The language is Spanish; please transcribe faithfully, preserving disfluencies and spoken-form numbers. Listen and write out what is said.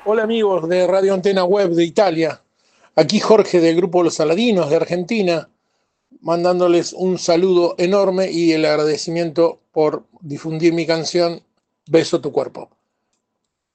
Hola amigos de Radio Antena Web de Italia. Aquí Jorge del Grupo Los Aladinos de Argentina, mandándoles un saludo enorme y el agradecimiento por difundir mi canción Beso tu cuerpo.